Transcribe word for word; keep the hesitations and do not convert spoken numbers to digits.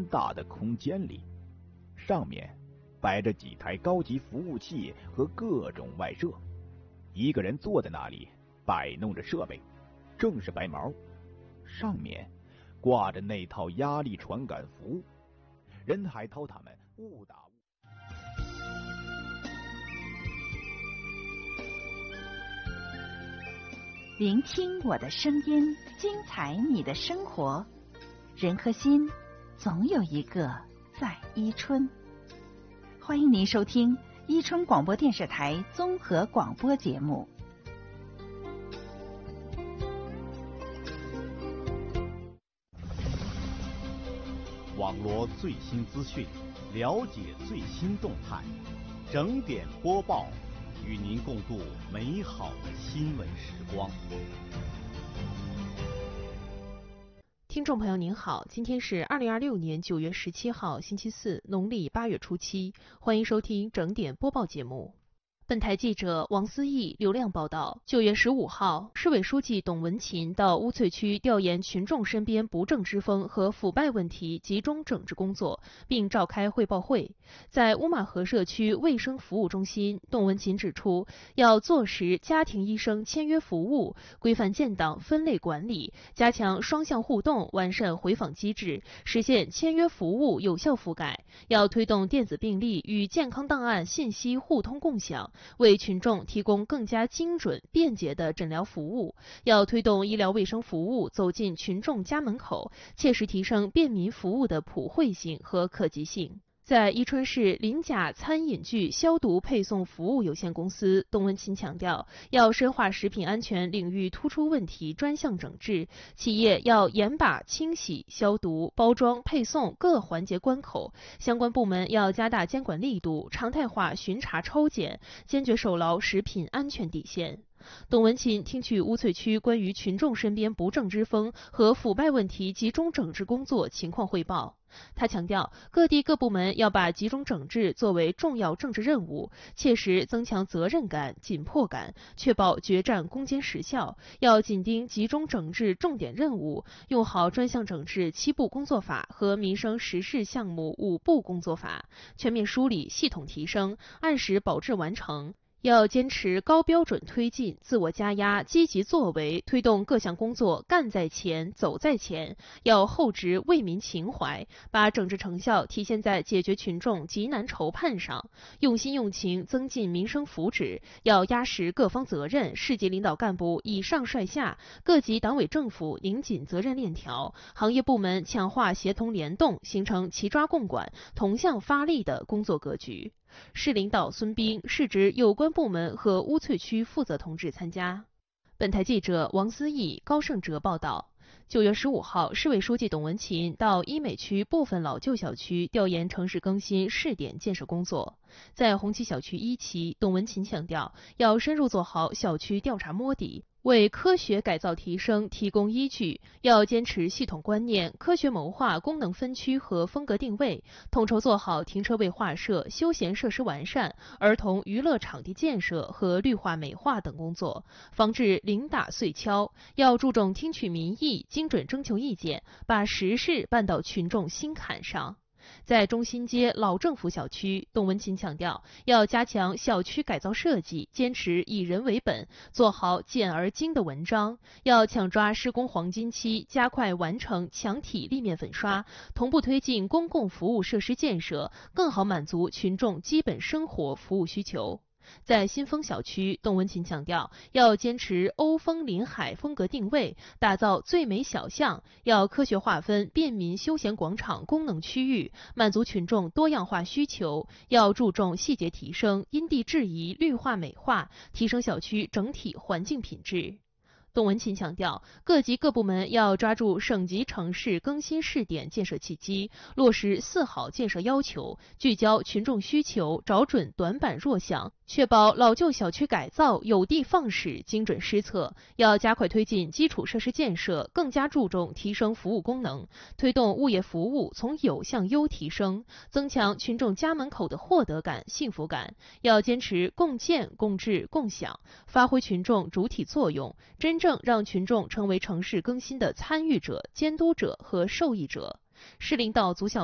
大的空间里，上面摆着几台高级服务器和各种外设，一个人坐在那里摆弄着设备，正是白毛。上面挂着那套压力传感服，任海涛他们误打误聆听我的声音，精彩你的生活。人和心，总有一个在伊春。欢迎您收听伊春广播电视台综合广播节目。 网罗最新资讯，了解最新动态，整点播报，与您共度美好的新闻时光。 听众朋友您好，今天是二零二六年九月十七号星期四，农历八月初七，欢迎收听整点播报节目。本台记者王思义、刘亮报道，九月十五号，市委书记董文勤到乌翠区调研群众身边不正之风和腐败问题集中整治工作，并召开汇报会。在乌马河社区卫生服务中心，董文勤指出，要坐实家庭医生签约服务，规范建档分类管理，加强双向互动，完善回访机制，实现签约服务有效覆盖。要推动电子病历与健康档案信息互通共享，为群众提供更加精准、便捷的诊疗服务。要推动医疗卫生服务走进群众家门口，切实提升便民服务的普惠性和可及性。在伊春市临甲餐饮具消毒配送服务有限公司，董文勤强调，要深化食品安全领域突出问题专项整治，企业要严把清洗、消毒、包装、配送各环节关口，相关部门要加大监管力度，常态化巡查抽检，坚决守牢食品安全底线。董文勤听取乌翠区关于群众身边不正之风和腐败问题集中整治工作情况汇报。他强调，各地各部门要把集中整治作为重要政治任务，切实增强责任感、紧迫感，确保决战攻坚实效。要紧盯集中整治重点任务，用好专项整治七步工作法和民生实事项目五步工作法，全面梳理、系统提升，按时保质完成。要坚持高标准推进，自我加压，积极作为，推动各项工作干在前、走在前。要厚植为民情怀，把整治成效体现在解决群众急难愁盼上，用心用情增进民生福祉。要压实各方责任，市级领导干部以上率下，各级党委政府拧紧责任链条，行业部门强化协同联动，形成齐抓共管、同向发力的工作格局。市领导孙斌、市直有关部门和乌翠区负责同志参加。本台记者王思义、高胜哲报道。九月十五号，市委书记董文勤到医美区部分老旧小区调研城市更新试点建设工作。在红旗小区一期，董文勤强调，要深入做好小区调查摸底，为科学改造提升提供依据。要坚持系统观念，科学谋划功能分区和风格定位，统筹做好停车位划设、休闲设施完善、儿童娱乐场地建设和绿化美化等工作，防治零打碎敲。要注重听取民意，精准征求意见，把实事办到群众心坎上。在中心街老政府小区，董文勤强调，要加强小区改造设计，坚持以人为本，做好简而精的文章。要抢抓施工黄金期，加快完成墙体立面粉刷，同步推进公共服务设施建设，更好满足群众基本生活服务需求。在新丰小区，董文勤强调，要坚持欧风临海风格定位，打造最美小巷，要科学划分便民休闲广场功能区域，满足群众多样化需求。要注重细节提升，因地制宜绿化美化，提升小区整体环境品质。董文勤强调，各级各部门要抓住省级城市更新试点建设契机，落实四好建设要求，聚焦群众需求，找准短板弱项，确保老旧小区改造有的放矢、精准施策。要加快推进基础设施建设，更加注重提升服务功能，推动物业服务从有向优提升，增强群众家门口的获得感、幸福感。要坚持共建、共治、共享，发挥群众主体作用，真正让群众成为城市更新的参与者、监督者和受益者。市领导组小